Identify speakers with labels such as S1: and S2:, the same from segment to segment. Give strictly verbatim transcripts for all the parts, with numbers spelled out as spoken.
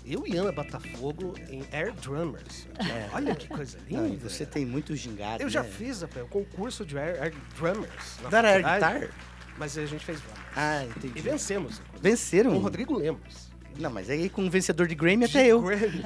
S1: Eu e Ana Botafogo em Air Drummers.
S2: É.
S1: Olha que coisa linda.
S2: Não, e você tem muito gingado,
S1: Eu
S2: né?
S1: já fiz, rapaz, o concurso de Air, Air Drummers.
S2: Não era Air Guitar?
S1: Mas a gente fez Drummers.
S2: Ah, entendi.
S1: E vencemos.
S2: Venceram?
S1: Com o Rodrigo Lemos.
S2: Não, mas aí com o vencedor de Grammy
S1: De
S2: até eu.
S1: Grammy.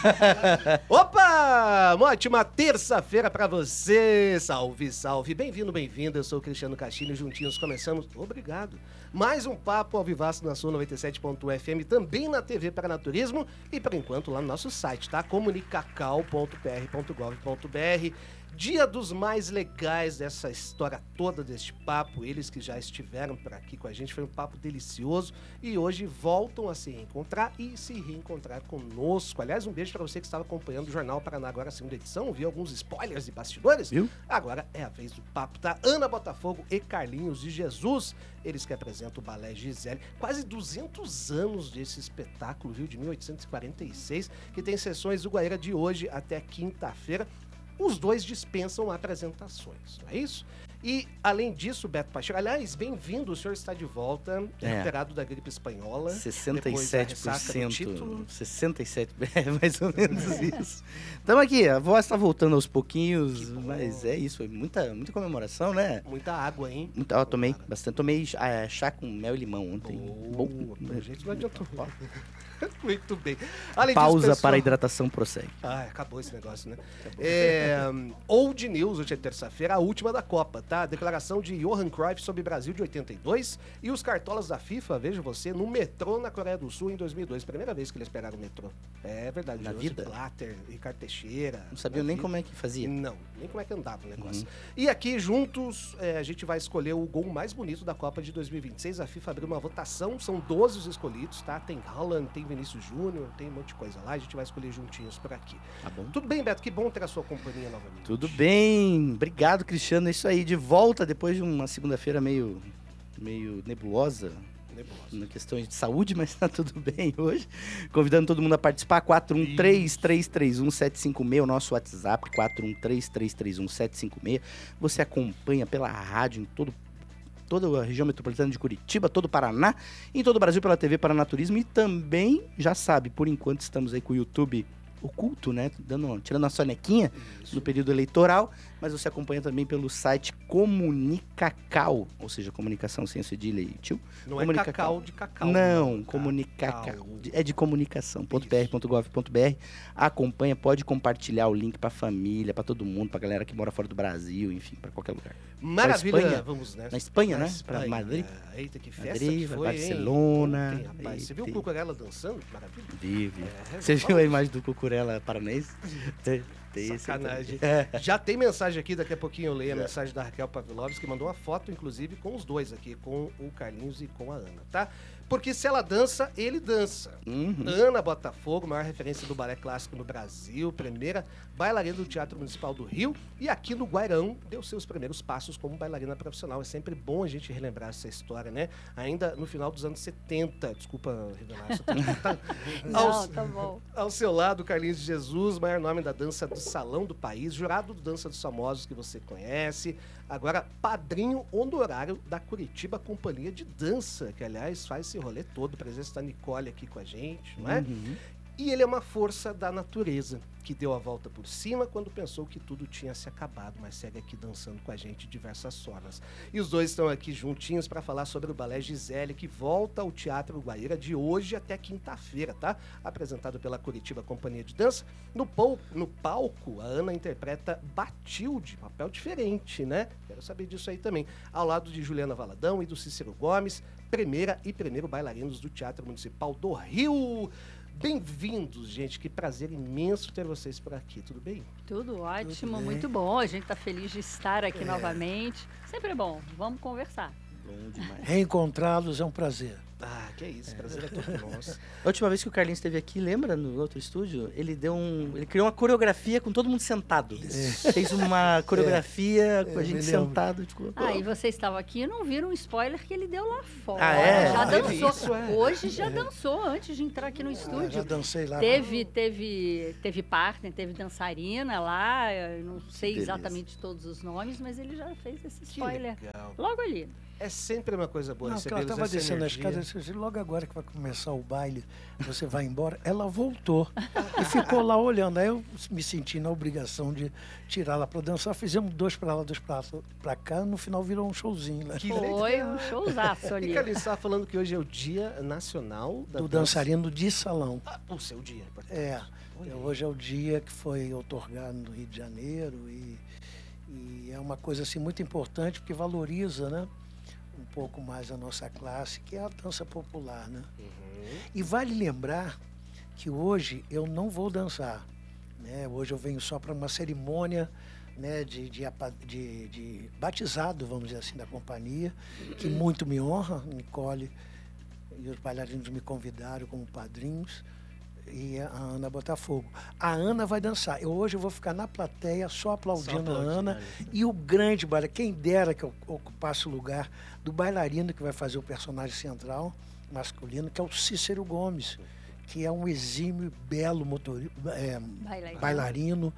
S1: Opa! Uma ótima terça-feira pra você. Salve, salve. Bem-vindo, bem-vinda. Eu sou o Cristiano Castilho e juntinhos começamos. Obrigado. Mais um papo ao vivaço na sua noventa e sete ponto F M, também na T V Paranaturismo e, por enquanto, lá no nosso site, tá? comunicacal ponto p r ponto gov ponto b r. Dia dos mais legais dessa história toda deste papo, eles que já estiveram por aqui com a gente, foi um papo delicioso e hoje voltam a se reencontrar e se reencontrar conosco. Aliás, um beijo para você que estava acompanhando o Jornal Paraná agora, a segunda edição, viu alguns spoilers e bastidores?
S2: Viu?
S1: Agora é a vez do papo, tá? Ana Botafogo e Carlinhos de Jesus, eles que apresentam o Balé Gisele, quase duzentos anos desse espetáculo, viu? De mil oitocentos e quarenta e seis, que tem sessões do Guaíra de hoje até quinta-feira. Os dois dispensam apresentações, não é isso? E, além disso, Beto Pacheco, aliás, bem-vindo, o senhor está de volta,
S2: É.
S1: recuperado da gripe espanhola.
S2: sessenta e sete por cento.
S1: Depois da ressaca do título.
S2: sessenta e sete por cento, é mais ou menos isso. Estamos aqui, a voz está voltando aos pouquinhos, mas é isso, foi muita, muita comemoração, né?
S1: Muita água, hein?
S2: Muita, eu tomei bastante, tomei ah, chá com mel e limão ontem.
S1: Boa,
S2: Bom.
S1: pra gente não adiantou. Muito bem. Além
S2: Pausa
S1: disso, pessoal...
S2: para a hidratação prossegue.
S1: Ah, acabou esse negócio, né? É, Old News, hoje é terça-feira, a última da Copa, tá? Declaração de Johan Cruyff sobre Brasil de oitenta e dois e os cartolas da FIFA, veja você, no metrô na Coreia do Sul em dois mil e dois. Primeira vez que eles pegaram o metrô. É verdade.
S2: Na
S1: Joseph
S2: vida?
S1: Blatter, Ricardo Teixeira.
S2: Não sabia nem como é que fazia.
S1: Não, nem como é que andava o negócio.
S2: Uhum.
S1: E aqui, juntos, é, a gente vai escolher o gol mais bonito da Copa de dois mil e vinte e seis. A FIFA abriu uma votação, são doze os escolhidos, tá? Tem Haaland, tem Vinícius Júnior, tem um monte de coisa lá. A gente vai escolher juntinhos por aqui.
S2: Tá bom.
S1: Tudo bem, Beto? Que bom ter a sua companhia novamente.
S2: Tudo bem, obrigado, Cristiano. É isso aí, de volta depois de uma segunda-feira meio, meio nebulosa.
S1: Nebulosa.
S2: Na questões de saúde, mas tá tudo bem hoje. Convidando todo mundo a participar, quatro um três, três três um, sete cinco seis, o nosso WhatsApp, quatro um três, três três um, sete cinco seis. Você acompanha pela rádio em todo toda a região metropolitana de Curitiba, todo o Paraná, em todo o Brasil pela T V Paranaturismo e também, já sabe, por enquanto estamos aí com o YouTube oculto, né, dando, tirando a sonequinha
S1: Isso.
S2: no período eleitoral, mas você acompanha também pelo site Comunicacal, ou seja, comunicação sem cedilha e tio.
S1: Não
S2: Comunicacal.
S1: é cacau de cacau.
S2: Não,
S1: tá?
S2: Comunicacal.
S1: Cacau.
S2: É de comunicação. .br.gov.br. Acompanha, pode compartilhar o link pra família, pra todo mundo, pra galera que mora fora do Brasil, enfim, pra qualquer lugar.
S1: Maravilha,
S2: Espanha.
S1: vamos nessa.
S2: Na Espanha,
S1: Na
S2: né?
S1: Espanha.
S2: Pra Madrid.
S1: Eita, que festa
S2: Madrid,
S1: que foi,
S2: Barcelona.
S1: hein? Ontem, rapaz. Você viu o
S2: Eita.
S1: Cucurella dançando? Maravilha.
S2: Vive.
S1: É,
S2: Você
S1: fala
S2: viu a
S1: isso.
S2: imagem do Cucurella paranaense? Tem, tem esse aí
S1: Sacanagem.
S2: também. É.
S1: Já tem mensagem aqui, daqui a pouquinho eu leio a
S2: Já.
S1: mensagem da Raquel Pavlovski, que mandou uma foto, inclusive, com os dois aqui, com o Carlinhos e com a Ana, tá? Porque se ela dança, ele dança.
S2: Uhum.
S1: Ana Botafogo, maior referência do balé clássico no Brasil, primeira bailarina do Teatro Municipal do Rio e aqui no Guairão deu seus primeiros passos como bailarina profissional. É sempre bom a gente relembrar essa história, né? Ainda no final dos anos setenta, desculpa, revelar isso. Tá,
S3: Não, tá bom.
S1: Ao seu lado, Carlinhos de Jesus, maior nome da dança do salão do país, jurado do Dança dos Famosos que você conhece, agora padrinho honorário da Curitiba Companhia de Dança, que aliás faz esse rolê todo, presença da Nicole aqui com a gente, não é?
S2: Uhum.
S1: E ele é uma força da natureza, que deu a volta por cima quando pensou que tudo tinha se acabado, mas segue aqui dançando com a gente de diversas formas. E os dois estão aqui juntinhos para falar sobre o Balé Gisele, que volta ao Teatro Guaíra de hoje até quinta-feira, tá? Apresentado pela Curitiba Companhia de Dança. No, pal- no palco, a Ana interpreta Batilde, papel diferente, né? Quero saber disso aí também. Ao lado de Juliana Valadão e do Cícero Gomes, primeira e primeiro bailarinos do Teatro Municipal do Rio. Bem-vindos, gente. Que prazer imenso ter vocês por aqui. Tudo bem?
S3: Tudo ótimo,
S2: bem.
S3: muito bom. A gente tá feliz de estar aqui
S1: É.
S3: novamente. Sempre é bom. Vamos conversar.
S2: Bom demais.
S4: Reencontrá-los é um prazer.
S1: Ah, que é isso. Prazer é todo nosso.
S2: A última vez que o Carlinhos esteve aqui, lembra, no outro estúdio? Ele deu um. Ele criou uma coreografia com todo mundo sentado. Fez uma coreografia com a
S4: É,
S2: gente
S4: me lembro.
S2: sentado. Tipo,
S3: Ah, e você estava aqui e não viram o spoiler que ele deu lá fora.
S2: Ah, é?
S3: Já
S1: Ah, teve
S3: dançou.
S1: isso, é.
S3: Hoje já dançou, antes de entrar aqui no
S4: Ah, já
S3: estúdio.
S4: dancei lá.
S3: Teve, teve, teve partner, teve dançarina lá, eu não sei
S2: delícia.
S3: exatamente todos os nomes, mas ele já fez esse
S1: Que
S3: spoiler
S1: legal.
S3: logo ali.
S1: É sempre uma coisa boa
S4: Não,
S1: receber
S4: ela estava
S1: essa
S4: descendo a
S1: energia.
S4: escada, eu disse, logo agora que vai começar o baile, você vai embora. Ela voltou e ficou lá olhando. Aí eu me senti na obrigação de tirá-la para dançar. Fizemos dois para lá, dois para cá. No final virou um showzinho. Né?
S1: Que
S3: Foi
S1: legal.
S3: um showzaço ali.
S1: E Carlinhos, você estava falando que hoje é o Dia Nacional da
S4: Do
S1: dança.
S4: dançarino de salão.
S1: Ah, o seu dia.
S4: É,
S1: Olha aí.
S4: hoje é o dia que foi outorgado no Rio de Janeiro e, e é uma coisa assim muito importante porque valoriza, né, um pouco mais a nossa classe, que é a dança popular, né?
S1: Uhum.
S4: E vale lembrar que hoje eu não vou dançar, né? Hoje eu venho só para uma cerimônia, né, de, de, apa- de, de batizado, vamos dizer assim, da companhia, que muito me honra. Nicole e os bailarinos me convidaram como padrinhos, e a Ana Botafogo. A Ana vai dançar. Eu, hoje eu vou ficar na plateia só aplaudindo
S1: Só
S4: a
S1: aplaudindo,
S4: Ana.
S1: olha só.
S4: E o grande bailarino, quem dera que eu ocupasse o lugar do bailarino que vai fazer o personagem central masculino, que é o Cícero Gomes, que é um exímio, belo motori- é,
S3: Bailarino.
S4: bailarino,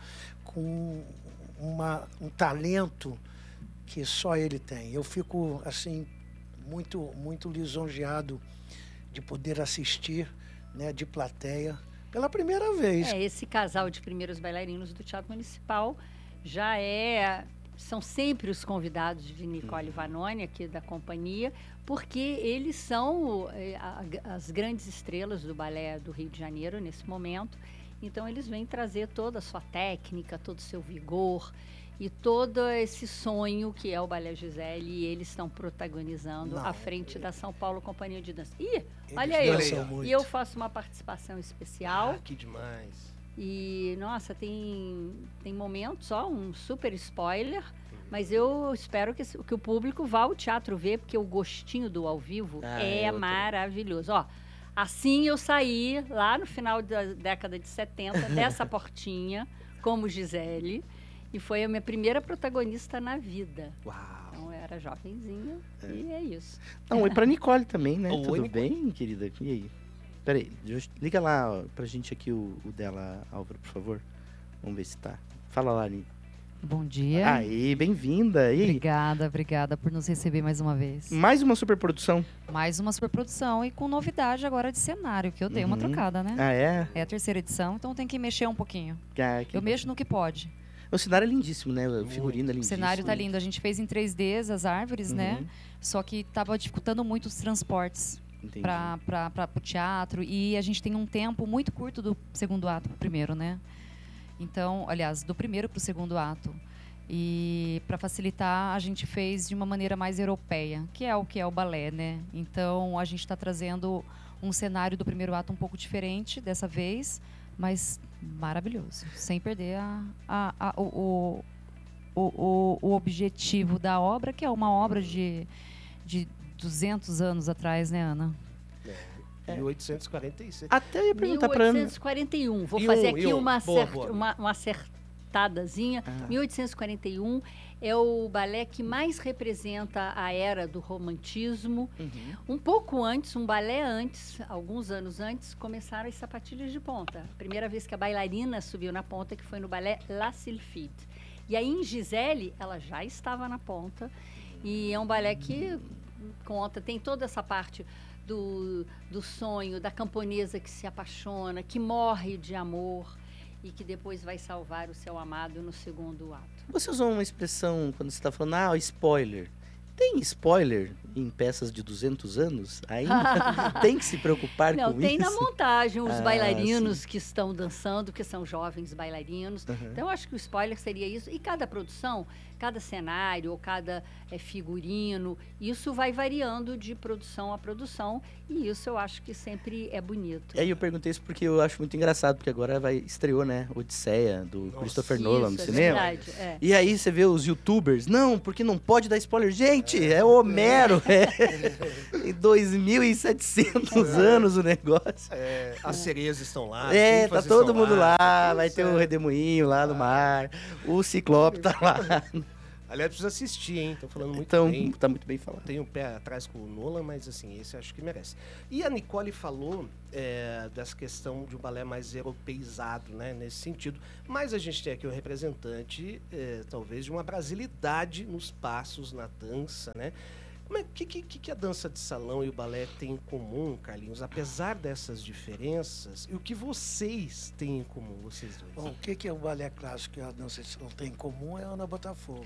S4: com uma, um talento que só ele tem. Eu fico, assim, muito, muito lisonjeado de poder assistir, né, de plateia, pela primeira vez.
S3: É, esse casal de primeiros bailarinos do Teatro Municipal já é... São sempre os convidados de Nicole Vanoni, aqui da companhia, porque eles são eh, a- as grandes estrelas do balé do Rio de Janeiro nesse momento. Então, eles vêm trazer toda a sua técnica, todo o seu vigor e todo esse sonho que é o Balé Gisele, e eles estão protagonizando
S4: Não,
S3: à frente da São Paulo Companhia de Dança. Ih,
S4: Eles
S3: olha eu!
S4: dançam muito.
S3: E eu faço uma participação especial.
S1: Ah, que demais.
S3: E, nossa, tem, tem momentos, ó, um super spoiler, mas eu espero que, esse- que o público vá ao teatro ver, porque o gostinho do ao vivo
S2: Ah,
S3: é,
S2: é outra.
S3: maravilhoso. Ó, assim eu saí, lá no final da década de setenta, dessa portinha, como Gisele, e foi a minha primeira protagonista na vida.
S1: Uau.
S3: Então, eu era jovenzinha, e é isso.
S2: Não, oi pra Nicole também, né?
S1: Oi,
S2: Tudo
S1: Nicole.
S2: bem, querida? E aí? Peraí, deixa eu- liga lá ó, pra gente aqui o, o dela, Álvaro, por favor. Vamos ver se tá. Fala lá, Ni.
S5: Bom dia.
S2: Aí, bem-vinda. E aí?
S5: Obrigada, obrigada por nos receber mais uma vez.
S2: Mais uma superprodução.
S5: Mais uma superprodução e com novidade agora de cenário, que eu dei uma
S2: Uhum.
S5: trocada, né?
S2: Ah, é?
S5: É a terceira edição, então tem que mexer um pouquinho.
S2: Ah, que
S5: Eu mexo no que pode.
S2: O cenário é lindíssimo, né? O figurino é
S5: O
S2: lindíssimo.
S5: cenário tá lindo. A gente fez em três D as árvores, né?
S2: Uhum.
S5: Só que tava dificultando muito os transportes
S2: Entendi.
S5: para o teatro. E a gente tem um tempo muito curto do segundo ato pro primeiro, né? Então, aliás, do primeiro pro segundo ato. E para facilitar, a gente fez de uma maneira mais europeia, que é o que é o balé, né? Então, a gente está trazendo um cenário do primeiro ato um pouco diferente dessa vez, mas maravilhoso, sem perder a, a, a- o, o, o, o objetivo da obra, que é uma obra de, de duzentos anos atrás, né, Ana?
S1: É. mil oitocentos e quarenta e seis.
S2: Até eu ia perguntar pra Ana.
S3: mil oitocentos e quarenta e um. Vou
S1: E um,
S3: fazer
S1: e
S3: aqui
S1: um.
S3: uma,
S1: Boa,
S3: acer-
S1: boa.
S3: uma, uma acertadazinha.
S2: Ah.
S3: mil oitocentos e quarenta e um é o balé que mais representa a era do romantismo.
S2: Uhum.
S3: Um pouco antes, um balé antes, alguns anos antes, começaram as sapatilhas de ponta. A primeira vez que a bailarina subiu na ponta, que foi no balé La Sylphide. E aí, em Gisele, ela já estava na ponta. E é um balé que conta, tem toda essa parte do, do sonho, da camponesa que se apaixona, que morre de amor e que depois vai salvar o seu amado no segundo ato.
S2: Você usou uma expressão quando você está falando, ah, spoiler. Tem spoiler em peças de duzentos anos? Ainda tem que se preocupar
S3: Não,
S2: com
S3: tem
S2: isso?
S3: na montagem os
S2: Ah,
S3: bailarinos que estão dançando, que são jovens bailarinos.
S2: Uhum.
S3: Então, eu acho que o spoiler seria isso. E cada produção, cada cenário, ou cada eh, figurino, isso vai variando de produção a produção. E isso eu acho que sempre é bonito.
S2: E aí eu perguntei isso porque eu acho muito engraçado, porque agora vai, estreou, né, Odisseia, do
S1: Nossa.
S2: Christopher Nolan no
S3: Isso, é
S2: cinema.
S3: verdade, é.
S2: E aí você vê os youtubers, não, porque não pode dar spoiler. Gente, é, o Homero, é em dois mil e setecentos anos o negócio.
S1: É, as sereias estão lá.
S2: É,
S1: as
S2: tá
S1: ninfas
S2: todo
S1: estão
S2: mundo lá,
S1: tudo
S2: vai ter o
S1: certo.
S2: redemoinho lá no mar, o Ciclope tá lá.
S1: Aliás, precisa assistir, hein? Estão falando muito
S2: Então,
S1: bem.
S2: tá muito bem falado.
S1: Tem um pé atrás com o Nolan, mas assim, esse acho que merece. E a Nicole falou é, dessa questão de um balé mais europeizado, né? Nesse sentido. Mas a gente tem aqui um representante, é, talvez, de uma brasilidade nos passos, na dança, né? Como é que, que, que a dança de salão e o balé têm em comum, Carlinhos? Apesar dessas diferenças, e o que vocês têm em comum, vocês dois?
S4: Bom, o que, que é o balé clássico e a dança de salão tem em comum é a Ana Botafogo.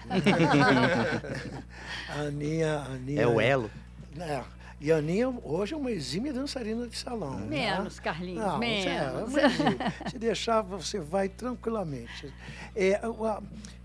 S4: a Aninha, a Aninha...
S2: É o elo.
S4: É, e a Aninha hoje é uma exímia dançarina de salão.
S3: Menos,
S4: né?
S3: Carlinhos,
S4: Não,
S3: menos.
S4: É, é uma exímia. Se deixar, você vai tranquilamente. É, a,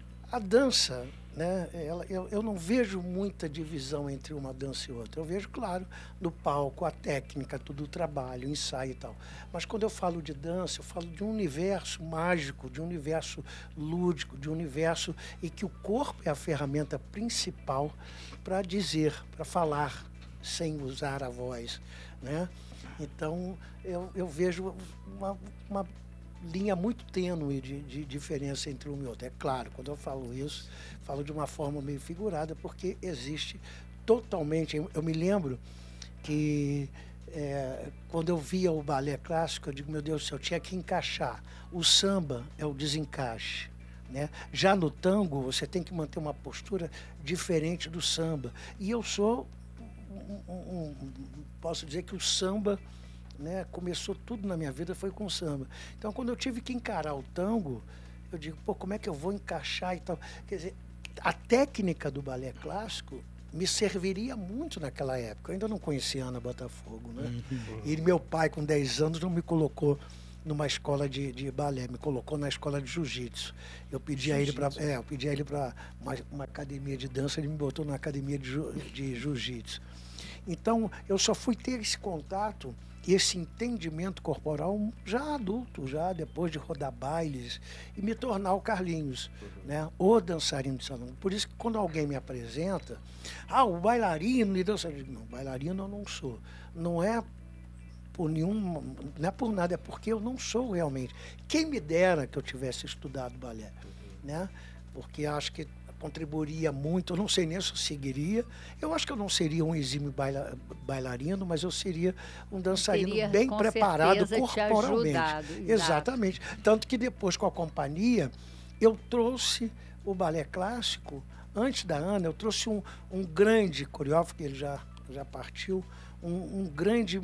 S4: a dança... Né? Ela, eu, eu não vejo muita divisão entre uma dança e outra. Eu vejo, claro, no palco, a técnica, tudo o trabalho, o ensaio e tal. Mas quando eu falo de dança, eu falo de um universo mágico, de um universo lúdico, de um universo em que o corpo é a ferramenta principal para dizer, para falar, sem usar a voz. Né? Então, eu, eu vejo uma, uma linha muito tênue de, de diferença entre um e outro. É claro, quando eu falo isso, falo de uma forma meio figurada, porque existe totalmente... Eu me lembro que é, quando eu via o balé clássico, eu digo, meu Deus do céu, eu tinha que encaixar. O samba é o desencaixe. Né? Já no tango, você tem que manter uma postura diferente do samba. E eu sou... Um, um, um, posso dizer que o samba... Né? Começou tudo na minha vida, foi com o samba. Então, quando eu tive que encarar o tango, eu digo, pô, como é que eu vou encaixar e tal? Quer dizer, a técnica do balé clássico me serviria muito naquela época. Eu ainda não conhecia Ana Botafogo, né? Uhum. E meu pai, com dez anos, não me colocou numa escola de, de balé, me colocou na escola de jiu-jitsu. Eu pedi a ele para é, eu pedi a ele para uma, uma academia de dança, ele me botou na academia de, ju, de jiu-jitsu. Então, eu só fui ter esse contato, esse entendimento corporal já adulto, já depois de rodar bailes e me tornar o Carlinhos, uhum. né? O dançarino de salão. Por isso que quando alguém me apresenta, ah, o bailarino e dançarino, não, bailarino eu não sou. Não é por nenhum, não é por nada, é porque eu não sou realmente. Quem me dera que eu tivesse estudado balé, uhum. né? Porque acho que contribuiria muito, eu não sei nem se eu seguiria, eu acho que eu não seria um exímio baila, bailarino, mas eu seria um dançarino
S3: Teria,
S4: bem preparado corporalmente.
S3: Ajudado,
S4: exatamente. Tanto que depois, com a companhia, eu trouxe o balé clássico, antes da Ana, eu trouxe um, um grande coreógrafo, que ele já, já partiu, um, um grande,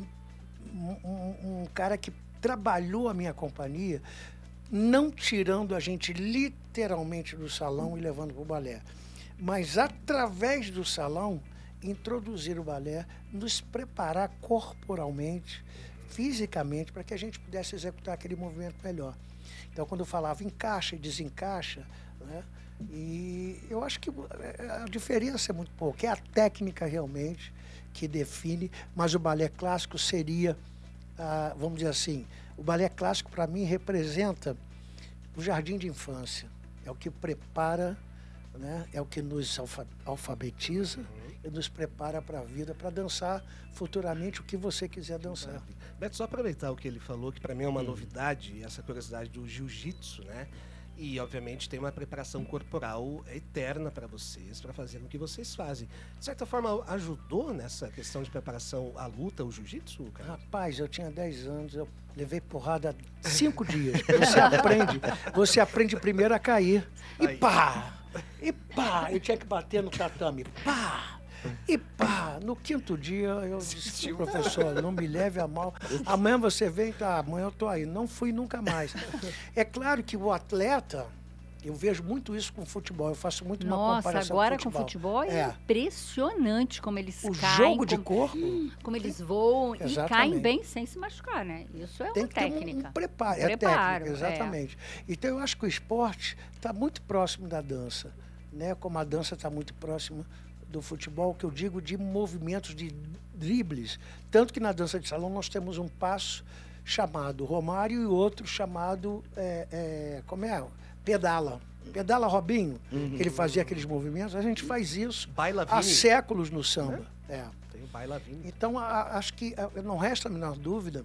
S4: um, um cara que trabalhou a minha companhia, não tirando a gente literalmente do salão e levando para o balé, mas através do salão introduzir o balé, nos preparar corporalmente, fisicamente, para que a gente pudesse executar aquele movimento melhor. Então, quando eu falava encaixa e desencaixa, né, e eu acho que a diferença é muito pouca, é a técnica realmente que define, mas o balé clássico seria, ah, vamos dizer assim, o balé clássico, para mim, representa o jardim de infância. É o que prepara, né? É o que nos alfa alfabetiza uhum. e nos prepara para a vida, para dançar futuramente o que você quiser dançar.
S1: Beto, só aproveitar o que ele falou, que para mim é uma uhum. novidade, essa curiosidade do jiu-jitsu, né? E, obviamente, tem uma preparação corporal eterna para vocês, para fazer o que vocês fazem. De certa forma, ajudou nessa questão de preparação à luta, o jiu-jitsu, cara?
S4: Rapaz, eu tinha dez anos, eu levei porrada cinco dias. Você aprende, você aprende primeiro a cair. E Aí. pá! E pá! Eu tinha que bater no tatame. Pá! E pá, no quinto dia eu disse, professor, não me leve a mal. Amanhã você vem, tá, amanhã eu tô aí. Não fui nunca mais. É claro que o atleta, eu vejo muito isso com futebol, eu faço muito uma
S3: Nossa,
S4: comparação
S3: agora
S4: com
S3: com futebol é,
S4: é
S3: impressionante como eles
S4: o
S3: caem.
S4: O jogo de
S3: como,
S4: corpo.
S3: Hum, como eles voam
S4: Exatamente.
S3: E caem bem sem se machucar, né? Isso é
S4: Tem
S3: uma
S4: que ter
S3: técnica.
S4: Um, um preparo, é
S3: Preparo,
S4: técnica, exatamente. É. Então eu acho que o esporte está muito próximo da dança, né? Como a dança está muito próxima do futebol, que eu digo de movimentos, de dribles. Tanto que na dança de salão nós temos um passo chamado Romário e outro chamado, é, é, como é? Pedala. Pedala Robinho, uhum. que ele fazia aqueles movimentos. A gente faz isso há séculos no samba. É. É.
S1: Tem o bailavine.
S4: Então, a, acho que a, não resta a menor dúvida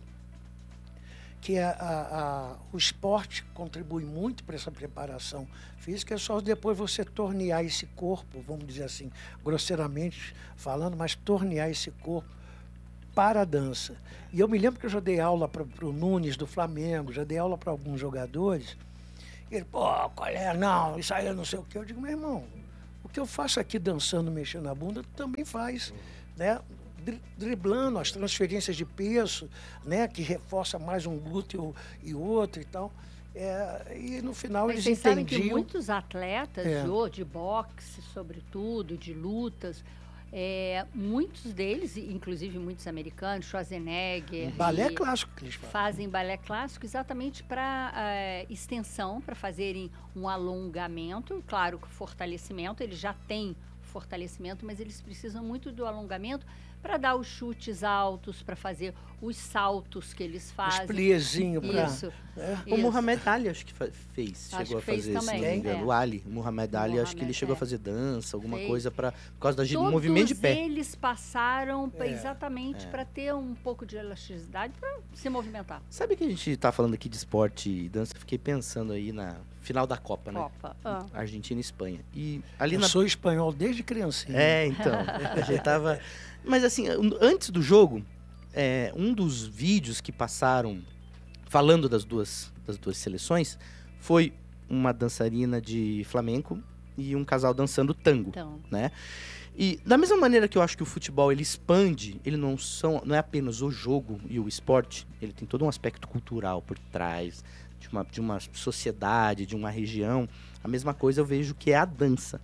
S4: que a, a, a, o esporte contribui muito para essa preparação física, é só depois você tornear esse corpo, vamos dizer assim, grosseiramente falando, mas tornear esse corpo para a dança. E eu me lembro que eu já dei aula para o Nunes do Flamengo, já dei aula para alguns jogadores, e ele, pô, qual é? Não, isso aí eu não sei o quê. Eu digo, meu irmão, o que eu faço aqui dançando, mexendo na bunda, tu também faz, né? Dri- driblando as transferências de peso, né? Que reforça mais um glúteo e outro e tal. É, e no final
S3: Mas
S4: eles
S3: vocês sabem que
S4: entendiam.
S3: muitos atletas,
S4: É.
S3: Jô, de boxe, sobretudo, de lutas, é, muitos deles, inclusive muitos americanos, Schwarzenegger,
S4: Balé
S3: e
S4: clássico que eles fazem.
S3: fazem balé clássico exatamente para extensão, para fazerem um alongamento, claro que fortalecimento, eles já têm fortalecimento, mas eles precisam muito do alongamento para dar os chutes altos, para fazer os saltos que eles
S4: Os
S3: fazem.
S4: pliezinhos pra.
S3: Isso.
S4: É.
S2: O
S3: Isso.
S2: Muhammad Ali, acho que fa- fez,
S3: Acho
S2: chegou a
S3: que fez
S2: fazer, se
S3: também,
S2: não me engano.
S3: é.
S2: O Ali, o Muhammad Ali, acho que ele
S3: Muhammad,
S2: chegou
S3: é.
S2: a fazer dança, alguma
S3: Fez.
S2: coisa, pra, por causa da, do
S3: Todos
S2: movimento de pé.
S3: eles passaram pra-
S4: É.
S3: exatamente para ter um pouco de elasticidade para se movimentar.
S2: Sabe que a gente tá falando aqui de esporte e dança? Fiquei pensando aí na final da Copa, né?
S3: Copa. Ah.
S2: Argentina e Espanha. E ali
S4: Eu
S2: na.
S4: sou espanhol desde criancinha.
S2: É, então. A gente tava. Mas assim, um- antes do jogo, é, um dos vídeos que passaram falando das duas, das duas seleções foi uma dançarina de flamenco e um casal dançando tango.
S3: Então,
S2: Né? E da mesma maneira que eu acho que o futebol ele expande, ele não são, não é apenas o jogo e o esporte, ele tem todo um aspecto cultural por trás de uma, de uma sociedade, de uma região. A mesma coisa eu vejo que é a dança.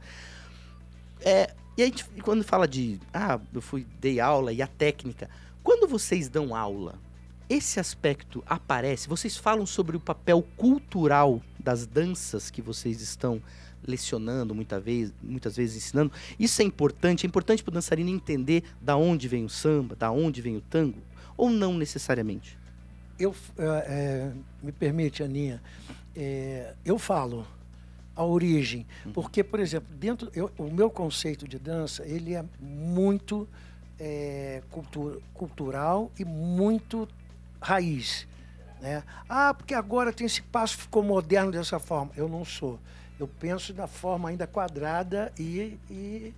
S2: É, e aí quando fala de, ah, eu fui dei aula e a técnica, quando vocês dão aula, esse aspecto aparece? Vocês falam sobre o papel cultural das danças que vocês estão lecionando muita vez, muitas vezes ensinando? Isso é importante? É importante para o dançarino entender da onde vem o samba, da onde vem o tango? Ou não necessariamente?
S4: Eu, é, é, me permite, Aninha, é, eu falo a origem, porque, por exemplo, dentro eu, o meu conceito de dança, ele é muito é, cultu- cultural e muito raiz, né? Ah, porque agora tem esse passo, ficou moderno dessa forma. Eu não sou. Eu penso da forma ainda quadrada e, e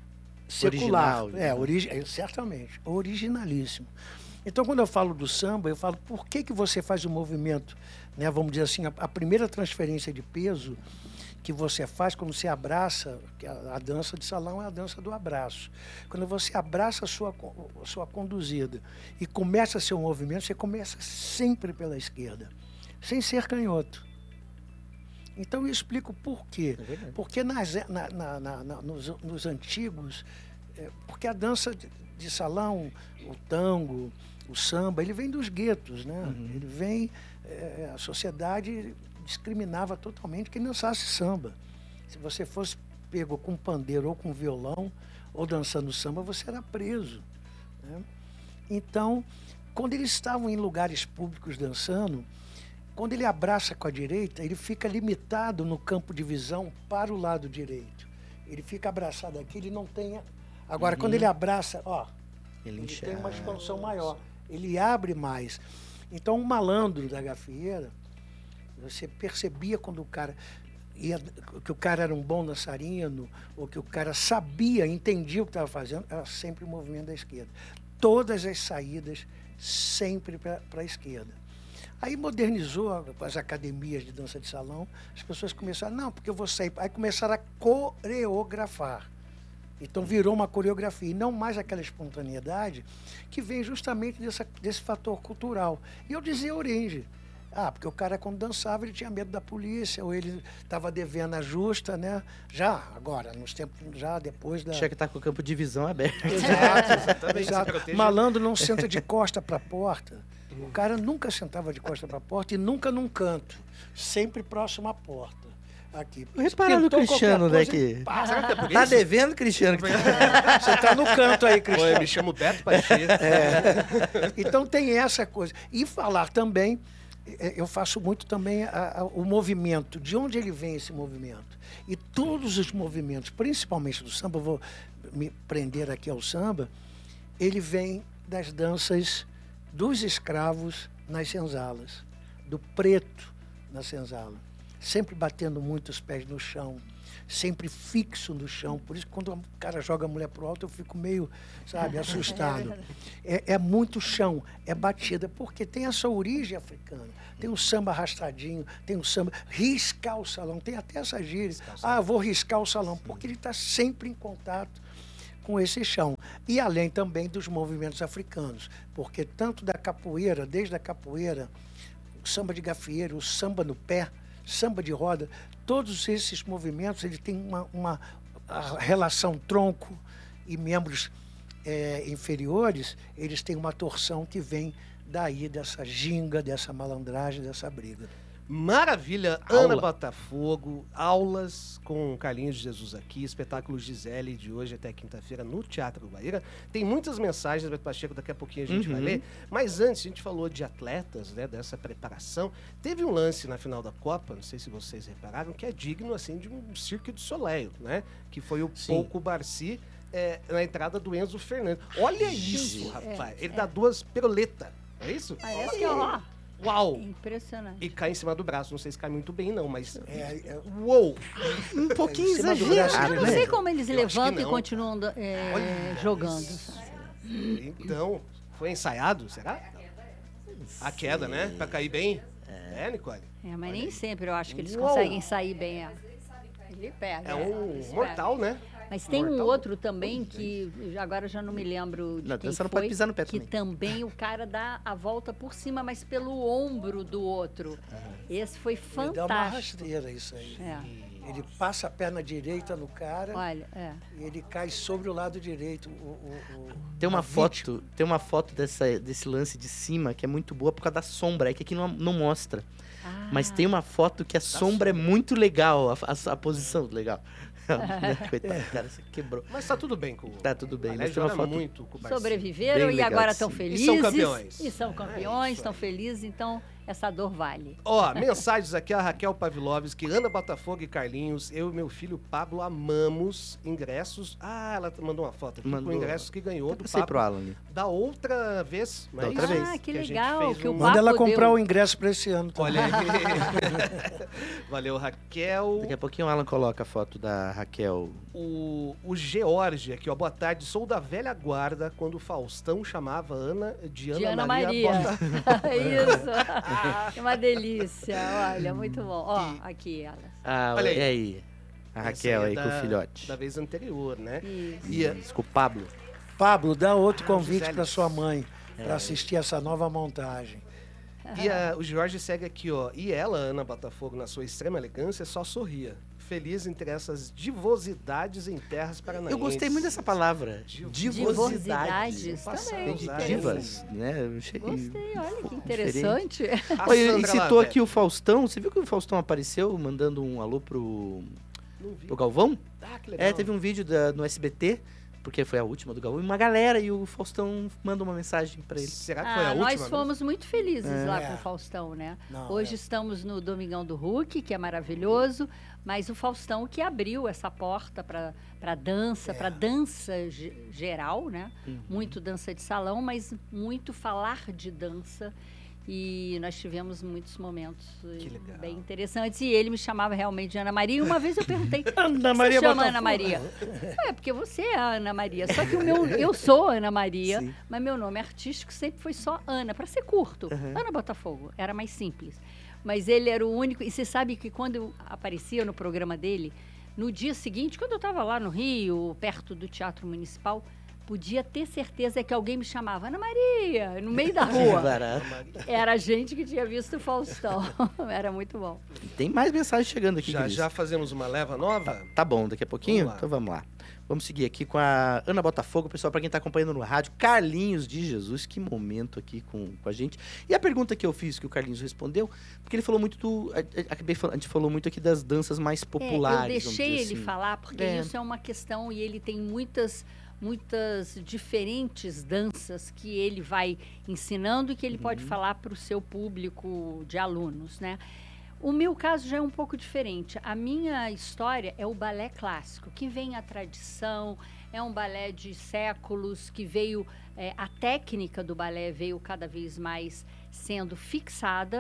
S4: secular.
S2: Original,
S4: É,
S2: né?
S4: origi é, certamente, originalíssimo. Então, quando eu falo do samba, eu falo por que, que você faz o movimento, né? Vamos dizer assim, a, a primeira transferência de peso que você faz quando você abraça, que a, a dança de salão é a dança do abraço. Quando você abraça a sua, co- a sua conduzida e começa seu movimento, você começa sempre pela esquerda, sem ser canhoto. Então, eu explico por quê.
S2: É verdade.
S4: Porque nas, na- na- na- na- nos, nos antigos, é, porque a dança de, de salão, o tango, o samba, ele vem dos guetos, né? Ele vem, é, a sociedade discriminava totalmente quem dançasse samba. Se você fosse pego com pandeiro ou com violão, ou dançando samba, você era preso, né? Então, quando eles estavam em lugares públicos dançando, quando ele abraça com a direita, ele fica limitado no campo de visão para o lado direito. Ele fica abraçado aqui, ele não tem... Agora, quando ele abraça, ó,
S2: Ele
S4: ele
S2: enxerga.
S4: tem uma expansão maior. Ele abre mais. Então, um malandro da gafieira, você percebia quando o cara ia, que o cara era um bom dançarino, ou que o cara sabia, entendia o que estava fazendo, era sempre o movimento da esquerda. Todas as saídas sempre para a esquerda. Aí modernizou com as academias de dança de salão, as pessoas começaram, não, porque eu vou sair. Aí começaram a coreografar. Então virou uma coreografia, e não mais aquela espontaneidade que vem justamente dessa, desse fator cultural. E eu dizia origem. Ah, porque o cara quando dançava ele tinha medo da polícia, ou ele estava devendo a justa, né? Já, agora, nos tempos, já depois da...
S2: Tinha que estar com o campo de visão aberto.
S4: Exato,
S1: Exatamente, se
S4: exato.
S1: proteger.
S4: Malandro não senta de costa para a porta. O cara nunca sentava de costa para a porta e nunca num canto, sempre próximo à porta. Aqui.
S2: Repara no
S4: Pintou
S2: Cristiano,
S4: qualquer
S2: né?
S4: coisa,
S2: Que...
S4: pá,
S1: Será que é por
S2: Tá
S1: isso?
S2: devendo, Cristiano? que tá-
S4: você está no canto aí,
S1: Oi,
S4: Cristiano.
S1: me chamo Beto Pacheco.
S4: Então tem essa coisa. E falar também, eh, eu faço muito também a- a- o movimento, de onde ele vem esse movimento. E todos os movimentos, principalmente do samba, eu vou me prender aqui ao samba, ele vem das danças dos escravos nas senzalas, do preto na senzala, sempre batendo muito os pés no chão. sempre fixo no chão. Por isso que quando o cara joga a mulher pro alto, eu fico meio, sabe, assustado. É, é muito chão, é batida, porque tem essa origem africana. Tem o samba arrastadinho, tem o samba riscar o salão, tem até essa gíria. Ah, vou riscar o salão, porque ele está sempre em contato com esse chão. E além também dos movimentos africanos, porque tanto da capoeira, desde a capoeira, o samba de gafieiro, o samba no pé, samba de roda, todos esses movimentos, ele tem uma, uma a relação tronco e membros é, inferiores, eles têm uma torção que vem daí dessa ginga, dessa malandragem, dessa briga.
S1: Maravilha,
S2: Aula.
S1: Ana Botafogo, aulas com Carlinhos de Jesus aqui, espetáculo Gisele de hoje até quinta-feira no Teatro Guaíra. Tem muitas mensagens, Beto Pacheco, daqui a pouquinho a gente
S2: Uhum.
S1: vai ler. Mas antes, a gente falou de atletas, né, dessa preparação. Teve um lance na final da Copa, não sei se vocês repararam, que é digno assim de um Cirque du Soleil, né? Que foi o
S2: Sim.
S1: Pouco Barci é, na entrada do Enzo Fernandes. Olha isso, rapaz. Ele dá duas piruletas, é isso?
S3: Parece que é ó,
S1: Uau!
S3: impressionante.
S1: E cai em cima do braço. Não sei se cai muito bem, não, mas.
S4: É, é,
S1: Uou!
S2: Um pouquinho
S4: em cima do braço
S2: exagerado,
S3: Eu não
S2: né?
S3: sei como eles
S1: Eu acho que
S3: levantam e
S1: não.
S3: continuam é,
S1: Olha
S3: jogando.
S1: isso. Então, foi ensaiado, será? A queda, né? Pra cair bem. É, Nicole?
S3: É, mas nem sempre eu acho que eles
S1: Uou.
S3: conseguem sair bem. é. Ele pega.
S1: É um
S3: eles
S1: mortal, né?
S3: Mas tem um
S1: Mortal.
S3: outro também que agora já não me lembro de
S2: Não,
S3: quem
S2: você não
S3: foi,
S2: pode pisar no pé
S3: que
S2: também.
S3: também o cara dá a volta por cima, mas pelo ombro do outro. Esse foi
S4: ele dá uma
S3: fantástico.
S4: rasteira isso aí.
S3: É,
S4: Ele passa a perna direita no cara
S3: olha, é.
S4: e ele cai sobre o lado direito. O, o, o-
S2: Tem uma
S4: a
S2: foto,
S4: vítima.
S2: tem uma foto dessa, desse lance de cima que é muito boa por causa da sombra, é que aqui não, não mostra.
S3: Ah,
S2: Mas tem uma foto que a sombra é muito legal, a, a, a posição legal. Coitado, cara, você quebrou.
S1: Mas tá tudo bem com o.
S2: Tá tudo bem,
S1: Aliás,
S2: mas tem uma
S1: joga
S2: foto-
S1: muito com o Barci.
S3: sobreviveram
S2: Bem
S3: e
S2: legal
S3: agora
S2: de
S3: estão
S2: cima.
S3: felizes.
S1: E são campeões.
S3: E são campeões,
S1: É isso
S3: estão
S1: aí.
S3: felizes, então essa dor vale.
S1: Ó, mensagens aqui, a Raquel Pavlovski, Ana Botafogo e Carlinhos, eu e meu filho Pablo amamos ingressos. Ah, ela mandou uma foto aqui
S2: Mandou.
S1: com ingressos que ganhou
S2: Eu
S1: do
S2: passei pro
S1: Pablo
S2: Alan ali.
S1: da outra vez. não
S2: Da
S1: é
S2: outra
S1: isso?
S2: vez.
S3: Ah, que
S1: a gente
S3: legal,
S1: fez
S3: que o
S1: um-
S3: Papo
S4: Manda ela comprar
S3: deu.
S4: o ingresso para esse ano também.
S1: Olha aí. Valeu, Raquel.
S2: Daqui a pouquinho o Alan coloca a foto da Raquel.
S1: O, o George aqui, ó. Boa tarde. Sou da velha guarda quando o Faustão chamava Ana de Ana,
S3: De Ana
S1: Maria.
S3: Maria.
S1: Bota-
S3: Isso. É uma delícia. Olha, muito bom. Ó,
S1: E-
S3: aqui ela.
S2: Ah,
S1: Olha
S2: e
S1: aí.
S2: aí? A
S1: Essa
S2: Raquel
S1: é
S2: aí
S1: da-
S2: com o filhote.
S1: Da vez anterior, né?
S3: Isso.
S1: E a-
S2: Isso, com o Pablo.
S4: Pablo, dá outro
S1: Ah,
S4: convite
S1: Gisele.
S4: para sua mãe para assistir essa nova montagem.
S1: E a- o Jorge segue aqui, ó. E ela, Ana Botafogo, na sua extrema elegância, só sorria. Feliz entre essas divosidades em terras paranaenses.
S2: Eu gostei muito dessa palavra.
S3: Divosidades
S1: Passado,
S3: também.
S2: Vem de
S1: Usar
S2: divas, né? Eu achei
S3: Gostei, olha que
S2: diferente.
S3: interessante.
S1: A
S2: Olha, ele
S1: Sandra
S2: citou
S1: Lavete.
S2: aqui o Faustão. Você viu que o Faustão apareceu mandando um alô pro,
S1: Não vi.
S2: pro Galvão?
S1: Ah, que legal.
S2: É, teve um vídeo da- no S B T, porque foi a última do Galvão, e uma galera, e o Faustão manda uma mensagem pra ele.
S1: Será que foi
S3: Ah,
S1: a
S3: nós
S1: última?
S3: fomos muito felizes
S2: É.
S3: lá
S4: É.
S3: com o Faustão, né?
S4: Não,
S3: Hoje
S4: é.
S3: estamos no Domingão do Hulk, que é maravilhoso, mas o Faustão que abriu essa porta para para dança,
S4: É.
S3: para dança ge- geral, né?
S2: Uhum.
S3: Muito dança de salão, mas muito falar de dança. E nós tivemos muitos momentos eh,
S1: Que legal.
S3: bem interessantes. E ele me chamava realmente de Ana Maria. E uma vez eu perguntei,
S4: Ana
S3: você
S4: Maria
S3: chama
S4: Botafogo.
S3: Ana Maria? É, porque você é a Ana Maria. Só que o meu, eu sou Ana Maria,
S2: Sim.
S3: mas meu nome artístico sempre foi só Ana, para ser curto.
S2: Uhum.
S3: Ana Botafogo, era mais simples. Mas ele era o único. E você sabe que quando eu aparecia no programa dele, no dia seguinte, quando eu estava lá no Rio, perto do Teatro Municipal, podia ter certeza que alguém me chamava Ana Maria, no meio da
S2: Que
S3: rua.
S2: barato.
S3: Era gente que tinha visto o Faustão. Era muito bom.
S2: Tem mais mensagens chegando aqui,
S1: Já,
S2: Cris.
S1: já fazemos uma leva nova?
S2: Tá, tá bom, daqui a pouquinho?
S1: Vamos lá.
S2: Então vamos lá. Vamos seguir aqui com a Ana Botafogo, pessoal, para quem está acompanhando no rádio, Carlinhos de Jesus, que momento aqui com, com a gente. E a pergunta que eu fiz, que o Carlinhos respondeu, porque ele falou muito do... a- a- Acabei falando, a gente falou muito aqui das danças mais populares.
S3: É, eu
S2: vamos
S3: deixei
S2: dizer
S3: ele
S2: assim.
S3: falar, porque
S2: É.
S3: isso é uma questão e ele tem muitas, muitas diferentes danças que ele vai ensinando e que ele
S2: Uhum.
S3: pode falar para o seu público de alunos, né? O meu caso já é um pouco diferente. A minha história é o balé clássico, que vem a tradição, é um balé de séculos, que veio, é, a técnica do balé veio cada vez mais sendo fixada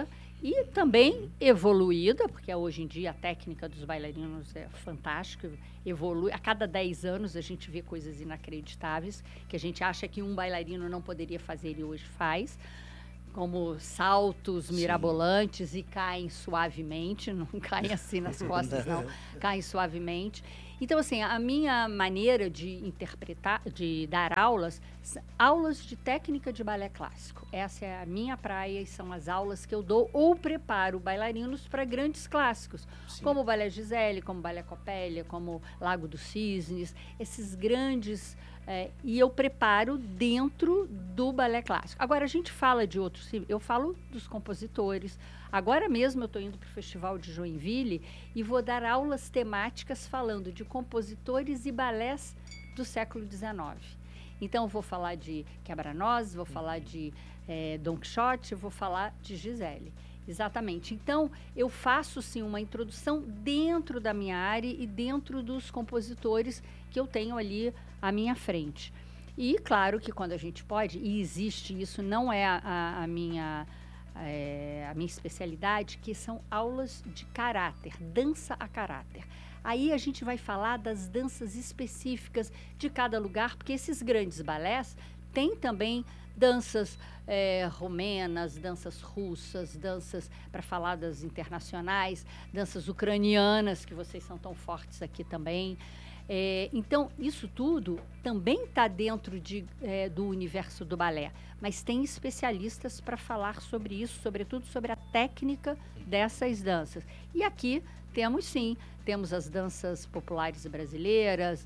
S3: E também evoluída, porque hoje em dia a técnica dos bailarinos é fantástica, evolui. A cada dez anos a gente vê coisas inacreditáveis, que a gente acha que um bailarino não poderia fazer e hoje faz, como saltos mirabolantes e caem suavemente, não caem assim nas costas, não, caem suavemente. Então, assim, a minha maneira de interpretar, de dar aulas, aulas de técnica de balé clássico. Essa é a minha praia e são as aulas que eu dou ou preparo bailarinos para grandes clássicos, Sim. como o Balé Gisele, como o Balé Copélia, como Lago dos Cisnes, esses grandes... É, e eu preparo dentro do balé clássico. Agora, a gente fala de outros... Eu falo dos compositores. Agora mesmo eu estou indo para o Festival de Joinville e vou dar aulas temáticas falando de compositores e balés do século dezenove. Então, eu vou falar de Quebra-Nozes, vou falar de é, Don Quixote, vou falar de Gisele. Exatamente. Então, eu faço, sim, uma introdução dentro da minha área e dentro dos compositores que eu tenho ali à minha frente. E, claro, que quando a gente pode, e existe isso, não é a, a, a, minha, é, a minha especialidade, que são aulas de caráter, dança a caráter. Aí a gente vai falar das danças específicas de cada lugar, porque esses grandes balés têm também danças é, romenas, danças russas, danças, para falar das internacionais, danças ucranianas, que vocês são tão fortes aqui também. É, então, isso tudo também está dentro de, é, do universo do balé, mas tem especialistas para falar sobre isso, sobretudo sobre a técnica dessas danças. E aqui temos, sim, temos as danças populares brasileiras,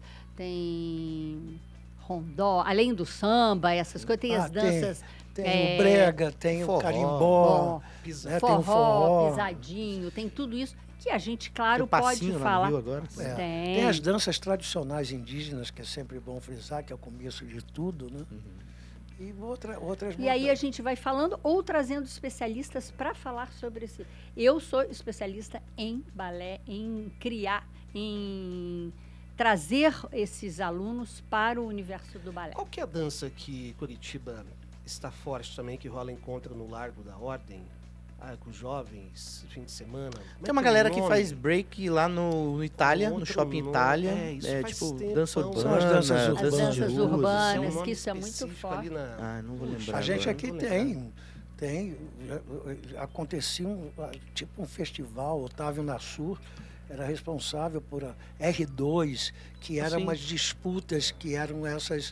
S3: tem... rondó, além do samba, essas coisas, tem ah, as danças...
S4: Tem, tem é, o brega, tem forró, o carimbó,
S3: pisa,
S4: né,
S3: forró,
S4: tem o forró,
S3: pisadinho, tem tudo isso que a gente, claro,
S2: tem
S3: pode falar.
S2: Agora.
S4: É,
S3: tem.
S4: tem as danças tradicionais indígenas, que é sempre bom frisar, que é o começo de tudo, né? Uhum. E outra, outras...
S3: E aí a gente vai falando ou trazendo especialistas para falar sobre esse... Eu sou especialista em balé, em criar, em... trazer esses alunos para o universo do balé.
S1: Qual que é a dança que Curitiba está forte também, que rola encontro no Largo da Ordem? Ah, com os jovens, fim de semana.
S2: Tem uma galera que faz break lá no, no Itália, no Shopping
S1: nome.
S2: Itália.
S1: É, isso
S2: é
S1: faz
S2: tipo
S1: tempo,
S2: dança
S1: são
S2: urbana,
S4: as danças
S3: As
S4: urbanas,
S3: danças
S2: de rua,
S3: urbanas,
S1: assim.
S3: que isso é muito forte.
S1: Na...
S2: Ah, não vou lembrar.
S4: A gente
S2: agora.
S4: aqui tem, tem, acontecia um, tipo um festival, Otávio Nassur era responsável por a R dois, que eram umas disputas, que eram essas,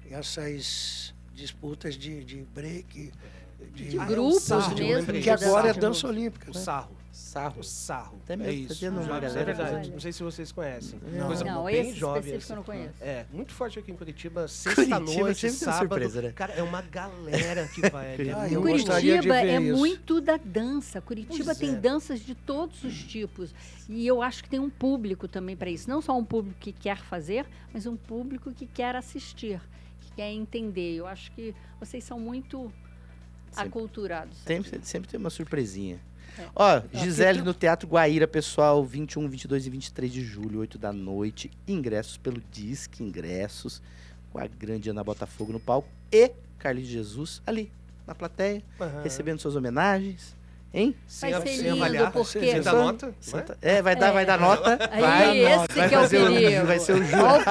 S4: essas disputas de, de break, de,
S3: de
S1: ah,
S3: grupos
S1: é sarro,
S3: mesmo.
S4: que agora é
S3: de
S4: dança olímpica.
S1: O
S4: né?
S1: sarro.
S2: Sarro.
S1: O sarro.
S2: Até
S1: É isso.
S2: Não,
S1: Jovens,
S2: galera,
S1: é verdade.
S3: olha.
S1: Não sei se vocês conhecem.
S4: Não.
S1: Coisa
S3: Não,
S1: bem
S3: esse
S1: jovem.
S3: específico
S1: Assim.
S3: eu não conheço.
S1: É, muito forte aqui em Curitiba,
S2: Curitiba
S1: sexta-noite,
S2: sempre tem uma
S1: sábado.
S2: surpresa, né?
S1: Cara, é uma galera que vai ali.
S4: Ah, eu gostaria de
S3: Curitiba
S4: ver
S3: é
S4: isso.
S3: muito da dança. Curitiba
S1: Pois
S3: tem
S1: é.
S3: danças de todos os tipos. E eu acho que tem um público também para isso. Não só um público que quer fazer, mas um público que quer assistir, que quer entender. Eu acho que vocês são muito
S2: Sempre.
S3: aculturados.
S2: Sempre, sempre tem uma surpresinha.
S3: É.
S2: Ó, Gisele
S4: tem-
S2: no Teatro Guaíra, pessoal, vinte e um, vinte e dois e vinte e três de julho, oito da noite. Ingressos pelo Disque Ingressos, com a grande Ana Botafogo no palco e Carlinhos Jesus ali na plateia,
S1: Aham.
S2: recebendo suas homenagens. Hein?
S1: Sem,
S3: Vai
S1: a-
S3: ser
S1: sem
S3: lindo,
S1: avaliar,
S3: porque-
S1: sem dar nota. não é?
S2: Senta- É, vai dar,
S3: É.
S2: vai dar nota.
S3: Aí,
S2: vai,
S3: esse
S2: vai
S3: que é o
S2: fazer o-
S3: perigo.
S2: vai ser o júri.
S3: Olha o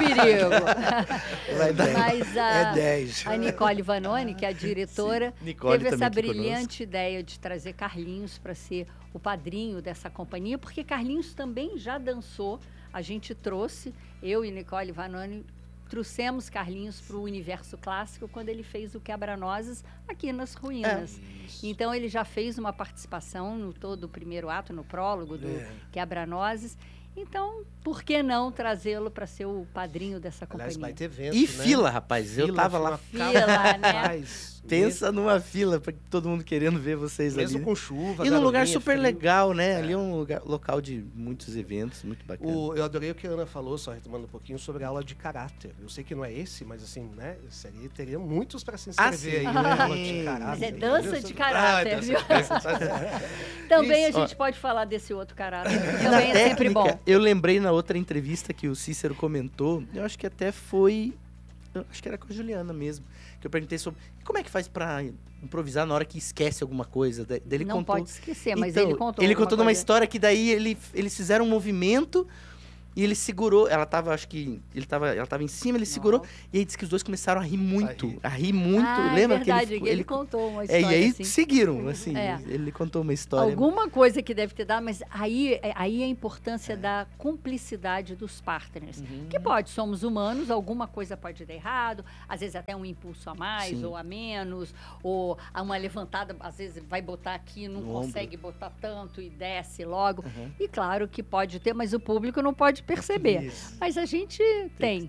S3: perigo.
S2: Vai dar.
S3: Mas a,
S4: É dez.
S3: a Nicole Vanoni, que é a diretora,
S2: Nicole
S3: teve essa
S2: também aqui
S3: brilhante ideia de trazer Carlinhos para ser o padrinho dessa companhia, porque Carlinhos também já dançou. A gente trouxe, eu e Nicole Vanoni, trouxemos Carlinhos para o universo clássico quando ele fez o Quebra-Nozes aqui nas ruínas. Então, ele já fez uma participação no todo o primeiro ato, no prólogo do
S4: É.
S3: Quebra-Nozes. Então, por que não trazê-lo para ser o padrinho dessa
S1: Aliás,
S3: companhia?
S1: vai ter evento,
S2: E
S1: né?
S2: fila, rapaz. Eu
S1: Fila,
S2: tava lá.
S1: fila,
S3: Fila, né?
S1: Rapaz,
S2: Pensa numa fila, pra todo mundo querendo ver vocês
S1: Mesmo
S2: ali.
S1: com chuva,
S2: E num lugar
S1: garoinha,
S2: super
S1: frio.
S2: legal, né?
S1: É.
S2: Ali é um lugar, local de muitos eventos, muito bacana.
S1: O, eu adorei o que a Ana falou, só retomando um pouquinho, sobre a aula de caráter. Eu sei que não é esse, mas assim, né? Seria, teria muitos para se inscrever
S2: sim.
S1: aí, né? Aula de caráter.
S3: Mas é dança de caráter,
S1: Ah, é dança
S3: viu?
S1: de caráter.
S3: Também
S1: Isso.
S3: a gente pode falar desse outro caráter, que
S2: Na
S3: também é sempre
S2: técnica,
S3: bom.
S2: eu lembrei na outra entrevista que o Cícero comentou, eu acho que até foi, eu acho que era com a Juliana mesmo, que eu perguntei sobre como é que faz pra improvisar na hora que esquece alguma coisa. Da- Daí ele
S3: Não
S2: contou...
S3: pode esquecer, mas
S2: Então,
S3: ele contou
S2: Ele
S3: alguma
S2: contou numa
S3: coisa.
S2: história que daí ele, eles fizeram um movimento e ele segurou. Ela tava, acho que. Ele tava, ela tava em cima, ele segurou.
S3: Nossa.
S2: E aí disse que os dois começaram a rir muito.
S1: A rir.
S2: A rir muito.
S3: Ah,
S2: Lembra
S3: é
S2: que
S3: verdade,
S2: ele, ficou-
S3: ele,
S2: ele
S3: contou uma
S2: É,
S3: história
S2: e aí
S3: assim.
S2: seguiram, assim.
S3: É.
S2: Ele contou uma história.
S3: Alguma coisa que deve ter dado, mas aí, é- aí a importância da cumplicidade dos partners.
S2: Uhum.
S3: Que pode, somos humanos, alguma coisa pode dar errado, às vezes até um impulso a mais
S2: Sim.
S3: ou a menos, ou a uma levantada, às vezes vai botar aqui, não
S2: No
S3: consegue botar tanto e desce logo.
S2: Uhum.
S3: E claro que pode ter, mas o público não pode perceber.
S1: Isso.
S3: Mas a gente tem.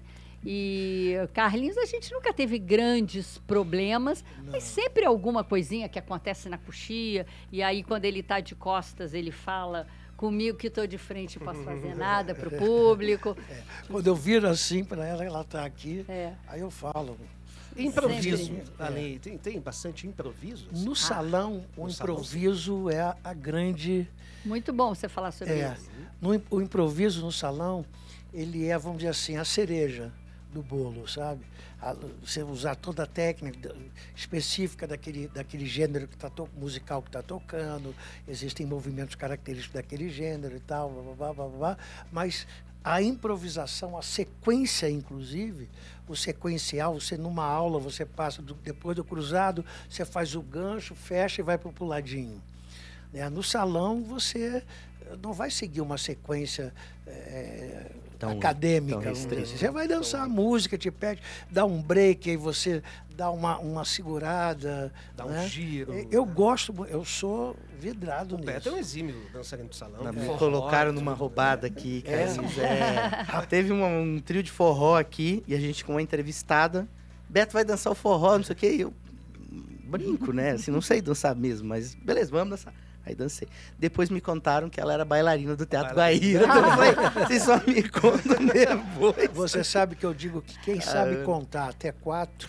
S3: E Carlinhos, a gente nunca teve grandes problemas, mas sempre alguma coisinha que acontece na coxia. E aí, quando ele está de costas, ele fala comigo que estou de frente, não posso fazer nada para o público.
S4: Quando eu viro assim para ela, ela está aqui,
S3: É.
S4: aí eu falo.
S1: Improviso.
S3: Sempre.
S1: Ali, tem, tem bastante improviso? assim?
S4: No salão, o
S1: No salão,
S4: improviso é a, a grande...
S3: Muito bom você falar sobre
S4: É,
S3: isso.
S4: no, im- o improviso no salão, ele é, vamos dizer assim, a cereja do bolo, sabe? A- você usar toda a técnica da- específica daquele, daquele gênero que tá to, musical que está tocando, existem movimentos característicos daquele gênero e tal, blá, blá, blá, blá, blá, mas a improvisação, a sequência, inclusive, o sequencial, você numa aula, você passa, do- depois do cruzado, você faz o gancho, fecha e vai para o puladinho. Né? No salão, você não vai seguir uma sequência eh,
S2: Tão-
S4: acadêmica.
S2: tão
S4: vamos dizer
S2: restrita.
S4: assim. Você vai dançar a música, te pede, dá um break, aí você dá uma, uma segurada.
S1: Dá um
S4: né?
S1: giro.
S4: Eu gosto, mu- eu sou vidrado
S1: O Beto é um
S4: nisso.
S1: exímio dançarino de salão.
S2: Na- me
S1: forró,
S2: colocaram
S1: tudo.
S2: numa roubada aqui, cara.
S4: É.
S2: Esses é- Teve uma- um trio de forró aqui e a gente com uma entrevistada. Beto vai dançar o forró, não sei o quê. E eu brinco, né? Assim, não sei dançar mesmo, mas beleza, vamos dançar. Aí dancei. Depois me contaram que ela era bailarina do Teatro Guaíra. Então eu falei, vocês só me contam depois.
S4: Você sabe que eu digo que quem sabe
S2: Ah.
S4: contar até quatro,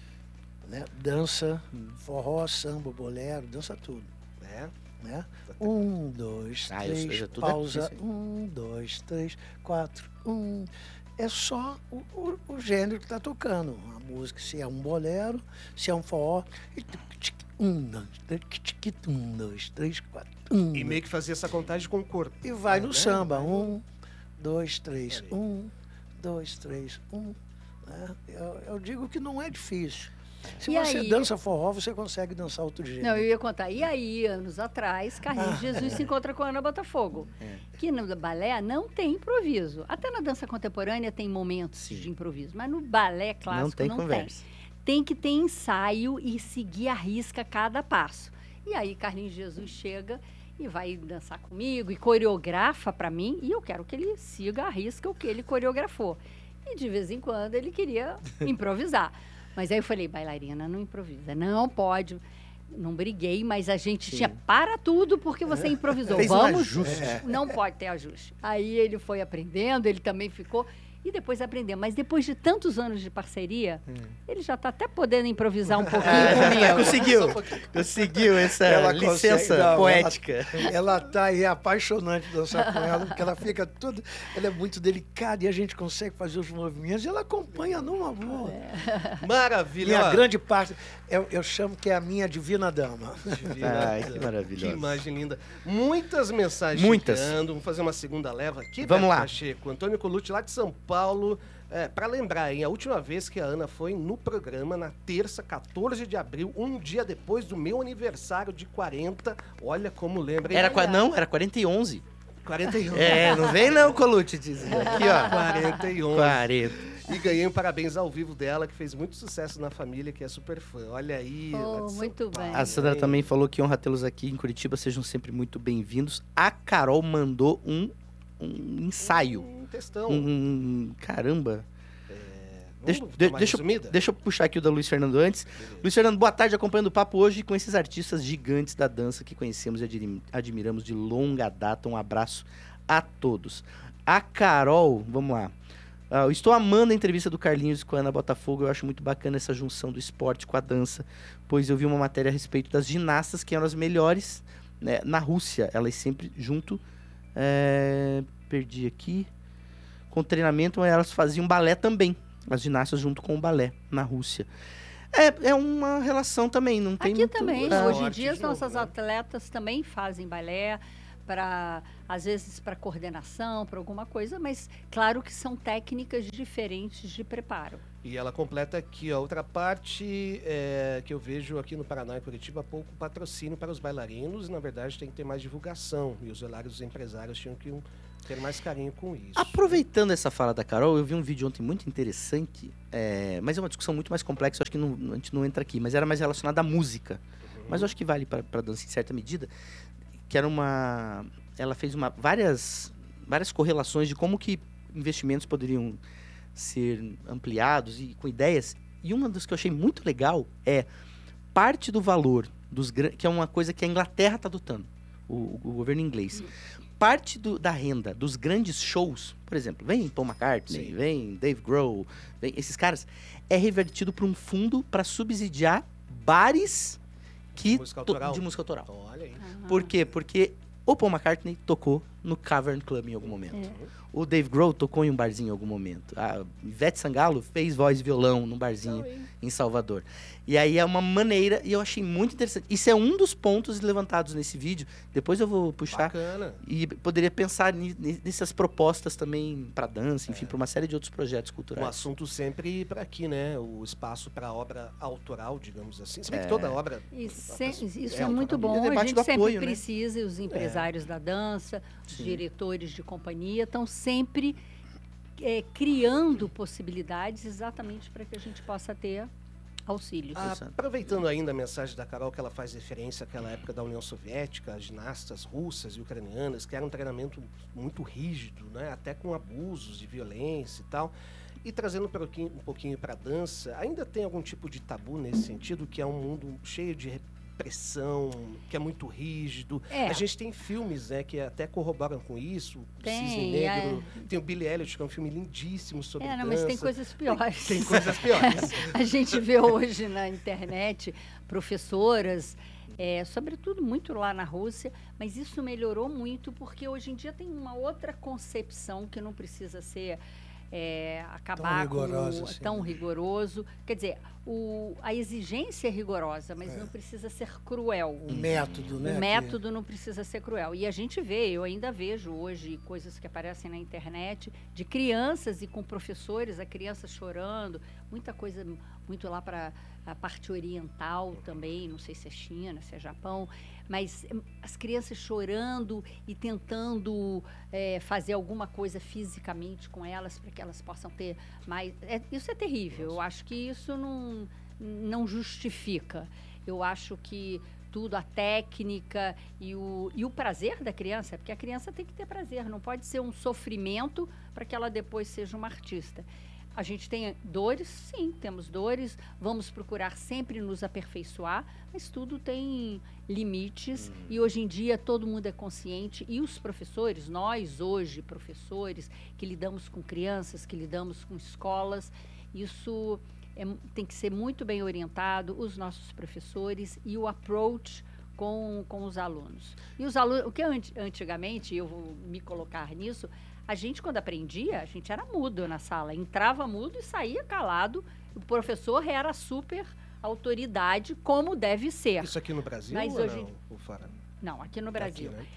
S4: né, dança, forró, samba, bolero, dança tudo.
S1: É.
S4: Né? Um, dois,
S2: Ah, eu sei,
S4: três,
S2: já tudo
S4: pausa.
S2: aqui, sim.
S4: Um, dois, três, quatro, um. É só o, o- o gênero que está tocando. A música, se é um bolero, se é um forró. Um, dois, três, um, dois, três, quatro. Um,
S1: E meio que fazia essa contagem com o corpo.
S4: e vai no
S1: né?
S4: samba.
S1: Vai no-
S4: Um, dois, três.
S1: Olha aí.
S4: Um, dois, três, um. Né? Eu, eu digo que não é difícil. Se
S3: E
S4: você
S3: aí?
S4: dança forró, você consegue dançar outro gênero.
S3: Não, eu ia contar. E aí, anos atrás, Carlinhos
S4: Ah,
S3: Jesus se encontra com a Ana Botafogo.
S2: É.
S3: Que no balé não tem improviso. Até na dança contemporânea tem momentos
S2: Sim.
S3: de improviso. Mas no balé clássico
S2: Não tem
S3: não
S2: conversa.
S3: tem. Tem que ter ensaio e seguir à risca cada passo. E aí, Carlinhos Jesus chega e vai dançar comigo e coreografa para mim. E eu quero que ele siga à risca o que ele coreografou. E de vez em quando ele queria improvisar. Mas aí eu falei, bailarina, não improvisa. Não pode. Não briguei, mas a gente
S2: Sim.
S3: tinha para tudo porque você improvisou.
S2: Fez um
S3: Vamos,
S2: ajuste.
S4: É.
S3: não pode ter ajuste. Aí ele foi aprendendo, ele também ficou. E depois aprendeu. Mas depois de tantos anos de parceria, ele já está até podendo improvisar um pouquinho comigo.
S2: Conseguiu. Conseguiu essa
S4: Ela
S2: licença
S4: consegue, não,
S2: poética.
S4: Ela tá aí, é apaixonante dançar com ela, porque ela fica toda. Ela é muito delicada e a gente consegue fazer os movimentos e ela acompanha numa boa.
S1: Maravilha.
S4: Minha
S1: ó.
S4: grande parte, eu, eu chamo que é a minha divina dama.
S1: Divina.
S2: Ai, que maravilhoso.
S1: Que imagem linda. Muitas mensagens
S2: Muitas.
S1: chegando. Vamos fazer uma segunda leva aqui.
S2: Vamos
S1: Beto
S2: lá.
S1: Pacheco, Antônio Colucci, lá de São Paulo. É, para lembrar, hein, a última vez que a Ana foi no programa, na terça, quatorze de abril, um dia depois do meu aniversário de quarenta. Olha como lembra. hein?
S2: Era, qua- não, era quarenta e onze.
S1: quarenta e um.
S2: É, não vem não, Colucci. diz- Aqui, ó.
S1: quarenta e um.
S2: quarenta.
S1: E ganhei um parabéns ao vivo dela, que fez muito sucesso na família, que é super fã. Olha aí. lá
S3: Oh,
S1: de São
S3: muito
S1: Paulo,
S3: bem.
S2: A Sandra
S1: hein?
S2: também falou que honra tê-los aqui em Curitiba. Sejam sempre muito bem-vindos. A Carol mandou um, um ensaio.
S1: Um textão.
S2: Um, caramba.
S1: Vamos
S2: Deixa,
S1: dar
S2: de-
S1: uma
S2: deixa, eu-
S1: resumida?
S2: deixa eu puxar aqui o da Luiz Fernando antes. Luiz Fernando, boa tarde, acompanhando o papo hoje com esses artistas gigantes da dança que conhecemos e admi- admiramos de longa data. Um abraço a todos. A Carol, vamos lá. Ah, eu estou amando a entrevista do Carlinhos com a Ana Botafogo. Eu acho muito bacana essa junção do esporte com a dança, pois eu vi uma matéria a respeito das ginastas que eram as melhores, né, na Rússia. Elas sempre junto. é, perdi aqui. Com treinamento, elas faziam balé também. As ginastas junto com o balé na Rússia. É, é uma relação também, não tem
S3: Aqui
S2: muito...
S3: também,
S2: é,
S3: hoje em
S1: Esporte
S3: dia,
S1: de
S3: as
S1: novo,
S3: nossas
S1: né?
S3: atletas também fazem balé, para às vezes para coordenação, para alguma coisa, mas claro que são técnicas diferentes de preparo.
S1: E ela completa aqui, ó, outra parte é, que eu vejo aqui no Paraná e Curitiba, pouco patrocínio para os bailarinos, e na verdade tem que ter mais divulgação, e os vários empresários tinham que um, ter mais carinho com isso.
S2: Aproveitando essa fala da Carol, eu vi um vídeo ontem muito interessante, é, mas é uma discussão muito mais complexa, eu acho que não- a gente não entra aqui, mas era mais relacionada à música.
S1: Uhum.
S2: Mas eu acho que vale para dança em certa medida, que era uma... Ela fez uma, várias, várias correlações de como que investimentos poderiam ser ampliados e com ideias. E uma das que eu achei muito legal é parte do valor dos gran- que é uma coisa que a Inglaterra está adotando, o, o governo inglês. Parte do- da renda dos grandes shows, por exemplo, vem Paul McCartney,
S1: Sim.
S2: vem Dave Grohl, vem esses caras, é revertido para um fundo para subsidiar bares que
S1: Música
S2: to-
S1: autoral?
S2: de música autoral.
S1: Olha aí.
S2: Por quê? Porque o Paul McCartney tocou no Cavern Club em algum momento.
S3: É.
S2: O Dave Grohl tocou em um barzinho em algum momento. A Ivete Sangalo fez voz e violão num barzinho em Salvador. E aí é uma maneira, e eu achei muito interessante. Isso é um dos pontos levantados nesse vídeo. Depois eu vou puxar.
S1: Bacana.
S2: E poderia pensar ni- ni- nessas propostas também para dança, enfim,
S1: É.
S2: para uma série de outros projetos
S1: O
S2: culturais.
S1: assunto sempre para aqui, né? O espaço para obra autoral, digamos assim. Se bem
S2: É.
S1: que toda obra...
S3: E se- isso
S1: É,
S3: é, muito
S1: autoral.
S3: bom.
S2: E
S3: A
S2: debate
S3: gente
S2: do
S3: sempre
S2: apoio, né?
S3: precisa, e os empresários da dança, os
S2: Sim.
S3: diretores de companhia, estão sempre é, criando possibilidades exatamente para que a gente possa ter auxílio.
S1: Ah,
S2: Exato.
S1: aproveitando ainda a mensagem da Carol, que ela faz referência àquela época da União Soviética, as ginastas russas e ucranianas, que era um treinamento muito rígido, né? Até com abusos de violência e tal. E trazendo um pouquinho, um pouquinho para a dança, ainda tem algum tipo de tabu nesse sentido, que é um mundo cheio de repressão, que é muito rígido.
S3: É.
S1: A gente tem filmes, né, que até corroboram com isso. O
S3: Tem,
S1: Cisne Negro,
S3: é.
S1: tem o Billy Elliot, que é um filme lindíssimo sobre
S3: É, não,
S1: dança.
S3: mas tem coisas piores.
S1: Tem coisas piores.
S3: A gente vê hoje na internet professoras, é, sobretudo muito lá na Rússia, mas isso melhorou muito porque hoje em dia tem uma outra concepção que não precisa ser é, acabar
S4: Tão rigorosa
S3: com o,
S4: assim,
S3: tão
S4: né?
S3: rigoroso. Quer dizer, o, a exigência é rigorosa, mas
S4: É.
S3: não precisa ser cruel.
S4: O método, né?
S3: O
S4: que-
S3: método não precisa ser cruel. E a gente vê, eu ainda vejo hoje coisas que aparecem na internet de crianças e com professores, a criança chorando, muita coisa muito lá para a parte oriental também, não sei se é China, se é Japão, mas hum, as crianças chorando e tentando eh, fazer alguma coisa fisicamente com elas para que elas possam ter mais. É, isso é terrível. Eu acho que isso não, não justifica. Eu acho que tudo, a técnica e o, e o prazer da criança, porque a criança tem que ter prazer, não pode ser um sofrimento para que ela depois seja uma artista. A gente tem dores, sim, temos dores, vamos procurar sempre nos aperfeiçoar, mas tudo tem limites e hoje em dia todo mundo é consciente e os professores, nós hoje, professores, que lidamos com crianças, que lidamos com escolas, isso é, tem que ser muito bem orientado, os nossos professores e o approach com, com os alunos. E os alunos, o que anti- antigamente, eu vou me colocar nisso, a gente, quando aprendia, a gente era mudo na sala. Entrava mudo e saía calado. O professor era super autoridade, como deve ser.
S1: Isso aqui no Brasil
S3: Mas
S1: ou
S3: hoje-
S1: não? Ou fora?
S3: Não, aqui no
S1: Aqui,
S3: Brasil.
S1: né?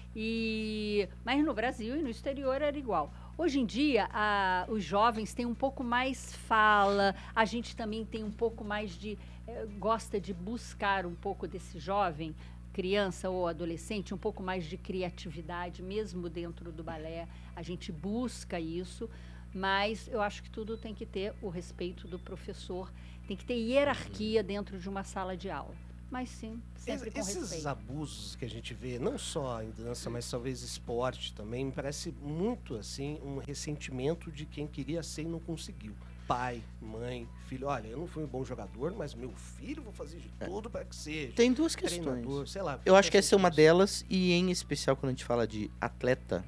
S3: E, mas no Brasil e no exterior era igual. Hoje em dia, a- os jovens têm um pouco mais fala, a gente também tem um pouco mais de... eh, gosta de buscar um pouco desse jovem, criança ou adolescente, um pouco mais de criatividade, mesmo dentro do balé. A gente busca isso, mas eu acho que tudo tem que ter o respeito do professor, tem que ter hierarquia dentro de uma sala de aula. Mas sim, sempre com
S1: Esses
S3: respeito.
S1: abusos que a gente vê, não só em dança, mas talvez esporte também, me parece muito assim um ressentimento de quem queria ser e não conseguiu. Pai, mãe, filho, olha, eu não fui um bom jogador, mas meu filho vou fazer de tudo para que seja.
S2: Tem duas questões.
S1: Treinador, sei lá.
S2: Eu acho que essa é uma
S1: delas.
S2: delas, e em especial quando a gente fala de atleta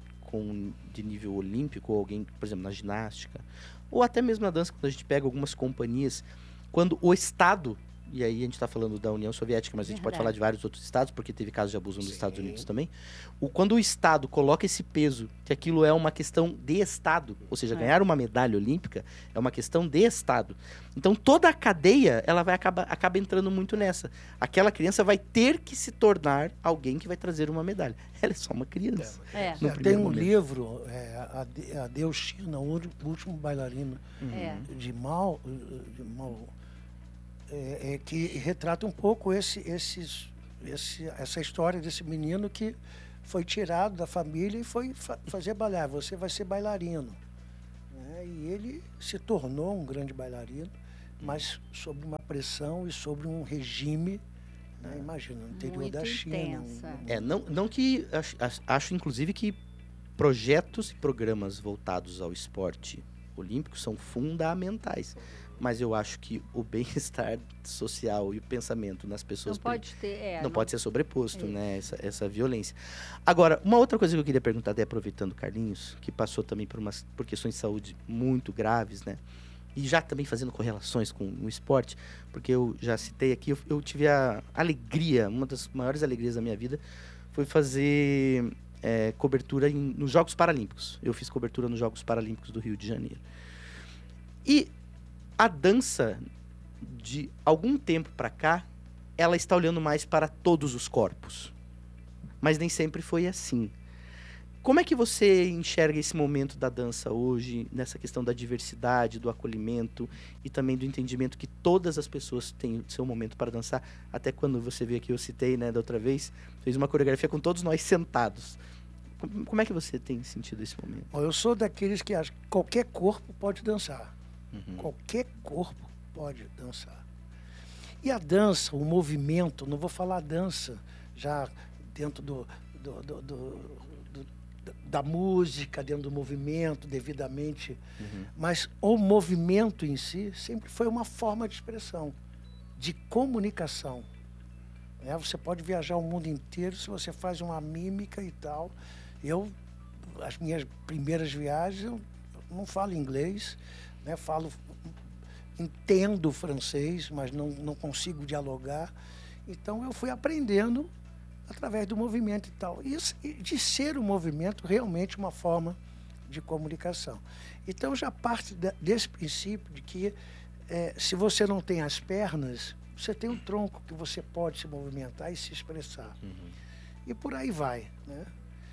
S2: com, de nível olímpico, ou alguém, por exemplo, na ginástica, ou até mesmo na dança, quando a gente pega algumas companhias, quando o Estado e aí a gente está falando da União Soviética, mas a gente pode
S3: Verdade.
S2: falar de vários outros estados, porque teve casos de abuso nos
S1: Sim.
S2: Estados Unidos também. O, quando o Estado coloca esse peso, que aquilo é uma questão de Estado, ou seja,
S3: É.
S2: ganhar uma medalha olímpica é uma questão de Estado. Então toda a cadeia, ela vai acabar acaba entrando muito nessa. Aquela criança vai ter que se tornar alguém que vai trazer uma medalha. Ela é só uma criança.
S3: É.
S2: No
S4: É, tem
S2: primeiro
S4: um
S2: momento.
S4: livro, é, a, De- a Deus China, o último- o último bailarino
S3: É.
S4: de Mao, de Mao é, é, que retrata um pouco esse, esses, esse, essa história desse menino que foi tirado da família e foi fa fazer bailar. Você vai ser bailarino. Né? E ele se tornou um grande bailarino, mas sob uma pressão e sobre um regime, né? Imagina, no interior
S3: Muito
S4: da China.
S3: intensa.
S4: um-
S2: É, não, não que. Acho, acho- acho, inclusive, que projetos e programas voltados ao esporte olímpico são fundamentais. Mas eu acho que o bem-estar social e o pensamento nas pessoas
S3: Não pode ter. É,
S2: não pode ser sobreposto,
S3: Isso.
S2: né? Essa, essa violência. Agora, uma outra coisa que eu queria perguntar, até aproveitando o Carlinhos, que passou também por, umas, por questões de saúde muito graves, né? E já também fazendo correlações com o esporte, porque eu já citei aqui, eu, eu tive a alegria, uma das maiores alegrias da minha vida, foi fazer é, cobertura em, nos Jogos Paralímpicos. Eu fiz cobertura nos Jogos Paralímpicos do Rio de Janeiro. E a dança, de algum tempo para cá, ela está olhando mais para todos os corpos. Mas nem sempre foi assim. Como é que você enxerga esse momento da dança hoje, nessa questão da diversidade, do acolhimento e também do entendimento que todas as pessoas têm o seu momento para dançar? Até quando você veio aqui, eu citei, né, da outra vez, fez uma coreografia com todos nós sentados. Como como é que você tem sentido esse momento?
S4: Bom, eu sou daqueles que acham que qualquer corpo pode dançar.
S2: Uhum.
S4: Qualquer corpo pode dançar. E a dança, o movimento, não vou falar dança já dentro do, do, do, do, do, da música, dentro do movimento, devidamente,
S2: Uhum.
S4: mas o movimento em si sempre foi uma forma de expressão, de comunicação. Né? Você pode viajar o mundo inteiro se você faz uma mímica e tal. Eu, as minhas primeiras viagens, eu não falo inglês, né? Falo, entendo francês, mas não, não consigo dialogar. Então eu fui aprendendo através do movimento e tal. Isso, e de ser o movimento realmente uma forma de comunicação. Então já parte da, desse princípio de que é, se você não tem as pernas, você tem um tronco que você pode se movimentar e se expressar.
S2: Uhum.
S4: E por aí vai, né?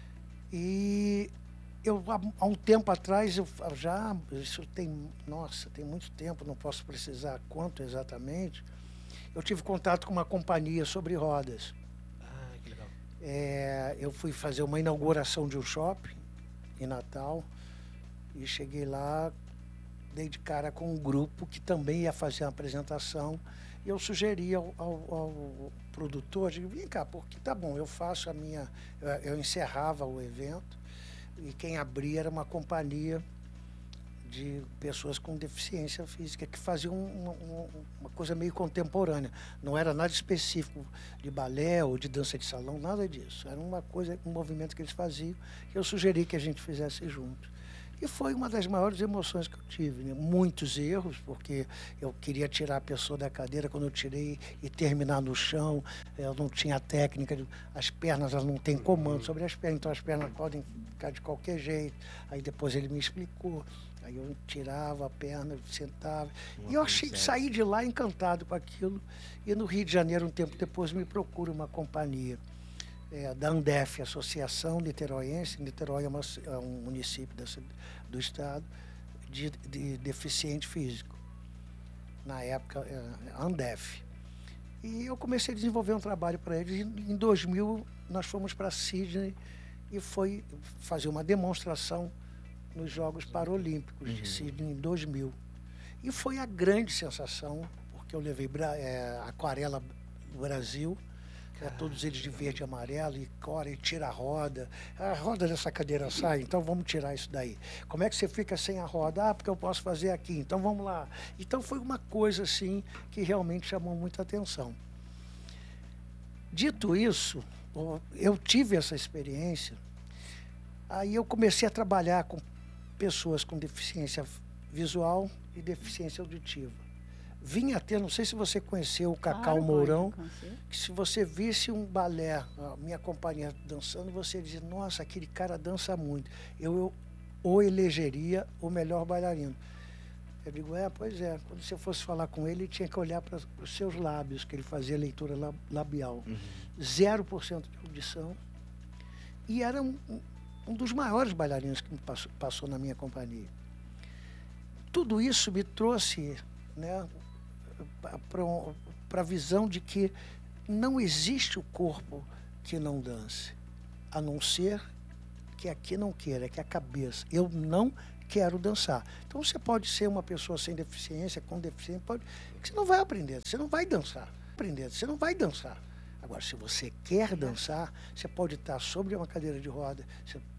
S4: E eu, há, há um tempo atrás, eu já, isso tem, nossa, tem muito tempo, não posso precisar quanto exatamente, eu tive contato com uma companhia sobre rodas.
S1: Ah, que legal.
S4: É, eu fui fazer uma inauguração de um shopping em Natal e cheguei lá, dei de cara com um grupo que também ia fazer uma apresentação. E eu sugeri ao, ao, ao produtor, digo, vem cá, porque tá bom, eu faço a minha, eu, eu encerrava o evento e quem abria era uma companhia de pessoas com deficiência física que faziam uma, uma, uma coisa meio contemporânea. Não era nada específico de balé ou de dança de salão, nada disso. Era uma coisa, um movimento que eles faziam que eu sugeri que a gente fizesse junto. E foi uma das maiores emoções que eu tive, né? Muitos erros, porque eu queria tirar a pessoa da cadeira, quando eu tirei e terminar no chão, eu não tinha técnica, as pernas elas não têm comando sobre as pernas, então as pernas podem ficar de qualquer jeito. Aí depois ele me explicou, aí eu tirava a perna, sentava, e eu achei, saí de lá encantado com aquilo, e no Rio de Janeiro, um tempo depois, me procura uma companhia. É, da Andef, Associação Niteroense. Niterói é, uma, é um município dessa, do estado de, de deficiente físico. Na época, é, Andef. E eu comecei a desenvolver um trabalho para eles. Em dois mil, nós fomos para Sydney e foi fazer uma demonstração nos Jogos Paralímpicos
S2: Uhum.
S4: de Sydney em dois mil. E foi a grande sensação, porque eu levei é, aquarela do Brasil, é, todos eles de verde e amarelo, e corre, e tira a roda. A roda dessa cadeira sai, então vamos tirar isso daí. Como é que você fica sem a roda? Ah, porque eu posso fazer aqui, então vamos lá. Então foi uma coisa assim que realmente chamou muita atenção. Dito isso, eu tive essa experiência, aí eu comecei a trabalhar com pessoas com deficiência visual e deficiência auditiva. vinha a ter, não sei se você conheceu o Cacau
S3: Claro,
S4: Mourão,
S3: pode conhecer.
S4: que se você visse um balé, a minha companhia dançando, você dizia, nossa, aquele cara dança muito. Eu, eu o elegeria o melhor bailarino. Eu digo, é, pois é, quando você fosse falar com ele, tinha que olhar para os seus lábios, que ele fazia leitura lab- labial.
S2: Uhum.
S4: Zero por cento de audição. E era um, um- um dos maiores bailarinos que me passou, passou na minha companhia. Tudo isso me trouxe, né, para a visão de que não existe o corpo que não dance, a não ser que aqui não queira, que a cabeça. Eu não quero dançar. Então você pode ser uma pessoa sem deficiência, com deficiência, pode, que você não vai aprender, você não vai dançar. Aprender, você não vai dançar. Agora, se você quer dançar, você pode estar sobre uma cadeira de roda, você